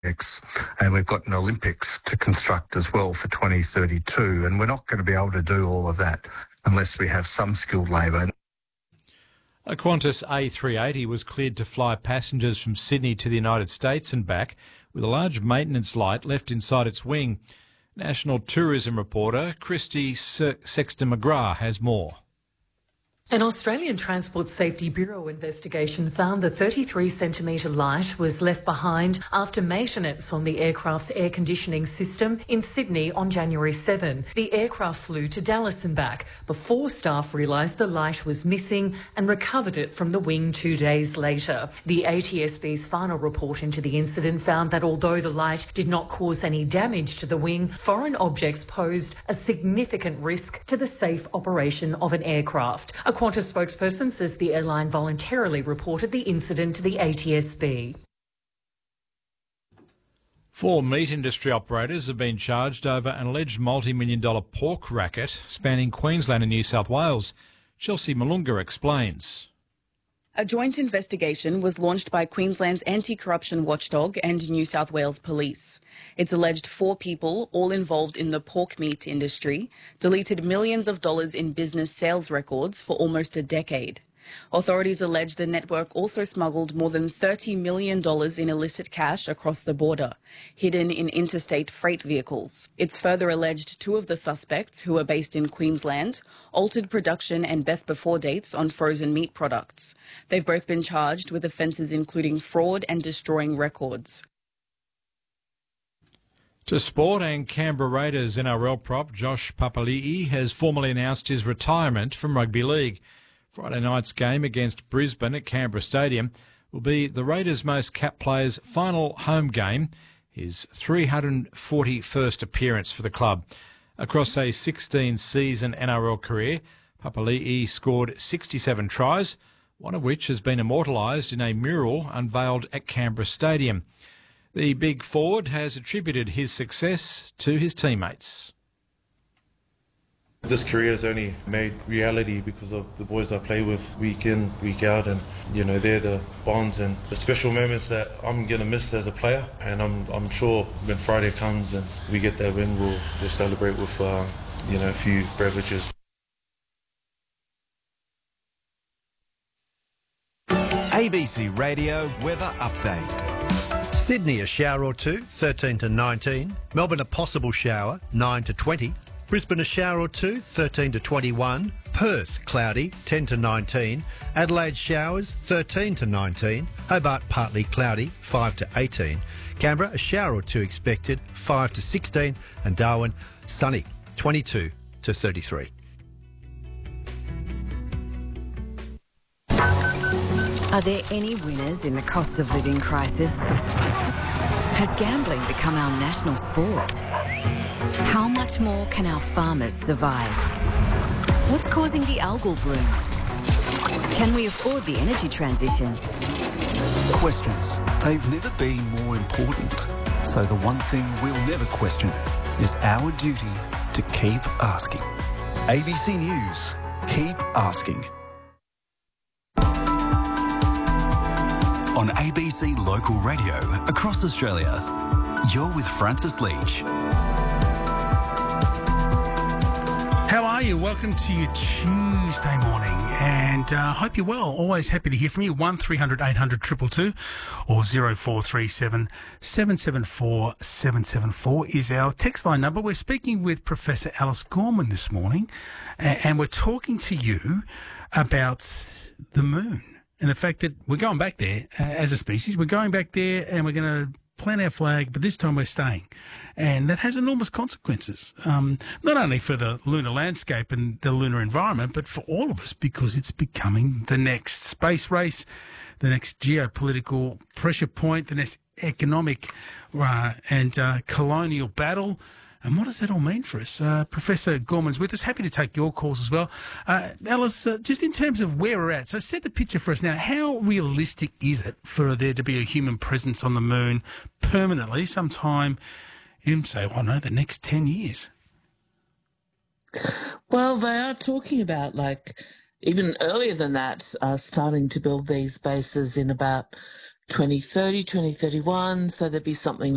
And we've got an Olympics to construct as well for 2032, and we're not going to be able to do all of that unless we have some skilled labour. A Qantas A380 was cleared to fly passengers from Sydney to the United States and back with a large maintenance light left inside its wing. National tourism reporter Christy Sexton-McGrath has more. An Australian Transport Safety Bureau investigation found the 33-centimetre light was left behind after maintenance on the aircraft's air conditioning system in Sydney on January 7. The aircraft flew to Dallas and back before staff realised the light was missing and recovered it from the wing 2 days later. The ATSB's final report into the incident found that although the light did not cause any damage to the wing, foreign objects posed a significant risk to the safe operation of an aircraft. A Qantas spokesperson says the airline voluntarily reported the incident to the ATSB. 4 meat industry operators have been charged over an alleged multi-million-dollar pork racket spanning Queensland and New South Wales. Chelsea Malunga explains. A joint investigation was launched by Queensland's anti-corruption watchdog and New South Wales Police. It's alleged 4 people, all involved in the pork meat industry, deleted millions of dollars in business sales records for almost a decade. Authorities allege the network also smuggled more than $30 million in illicit cash across the border, hidden in interstate freight vehicles. It's further alleged 2 of the suspects, who are based in Queensland, altered production and best before dates on frozen meat products. They've both been charged with offences including fraud and destroying records. To sport, and Canberra Raiders NRL prop Josh Papali'i has formally announced his retirement from rugby league. Friday night's game against Brisbane at Canberra Stadium will be the Raiders' most capped player's final home game, his 341st appearance for the club. Across a 16-season NRL career, Papali'i scored 67 tries, one of which has been immortalised in a mural unveiled at Canberra Stadium. The big forward has attributed his success to his teammates. This career is only made reality because of the boys I play with week in, week out, and they're the bonds and the special moments that I'm going to miss as a player. And I'm sure when Friday comes and we get that win, we'll celebrate with a few beverages. ABC Radio Weather Update. Sydney a shower or two, 13 to 19. Melbourne a possible shower, 9 to 20. Brisbane a shower or two, 13 to 21. Perth cloudy, 10 to 19. Adelaide showers, 13 to 19. Hobart partly cloudy, 5 to 18. Canberra a shower or two expected, 5 to 16. And Darwin sunny, 22 to 33. Are there any winners in the cost of living crisis? Has gambling become our national sport? How much more can our farmers survive? What's causing the algal bloom? Can we afford the energy transition? Questions. They've never been more important. So the one thing we'll never question is our duty to keep asking. ABC News. Keep asking. On ABC Local Radio across Australia, you're with Francis Leach. How are you? Welcome to your Tuesday morning, and hope you're well. Always happy to hear from you. 1300 800 222 or 0437 774 774 is our text line number. We're speaking with Professor Alice Gorman this morning, and we're talking to you about the moon and the fact that we're going back there as a species. We're going back there, and we're going to plant our flag, but this time we're staying. And that has enormous consequences, not only for the lunar landscape and the lunar environment, but for all of us, because it's becoming the next space race, the next geopolitical pressure point, the next economic and colonial battle. And what does that all mean for us? Professor Gorman's with us. Happy to take your calls as well. Alice, just in terms of where we're at, so set the picture for us now. How realistic is it for there to be a human presence on the moon permanently sometime in, say, the next 10 years? Well, they are talking about, even earlier than that, starting to build these bases in about 2030, 2031, so there'd be something